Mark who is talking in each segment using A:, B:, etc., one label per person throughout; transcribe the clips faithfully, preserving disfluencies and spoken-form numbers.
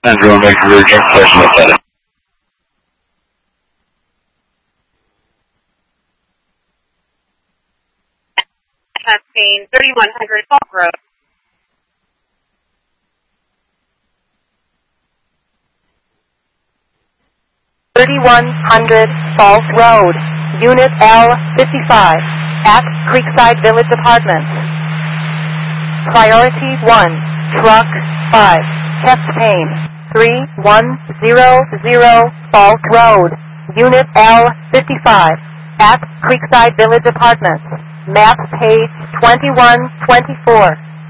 A: Everyone make a routine session at seven.
B: Cascade, thirty-one hundred Falk Road.
C: thirty-one hundred Falk Road, Unit L fifty-five, at Creekside Village Apartments. Priority one, Truck five, chest pain, three one zero zero Falk Road, Unit L fifty-five, at Creekside Village Apartments. Map page twenty-one twenty-four.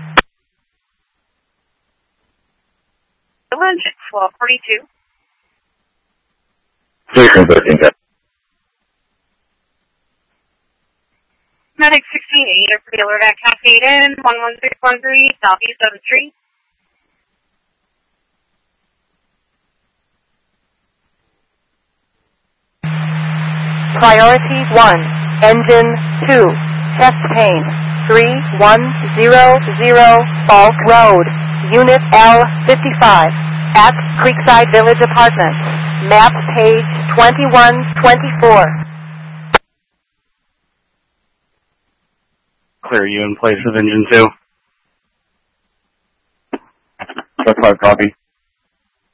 B: Village, twelve forty-two.
A: Station thirteen.
B: Medic sixteen eight, a pre-alert at Cascade Inn, one one six one three, Southeast seventh Street.
C: Priority one, Engine two, chest pain, three one zero zero Falk Road, Unit L fifty-five, at Creekside Village Apartments. Map page twenty-one twenty-four.
A: Clear you in place of engine two. Truck five copy.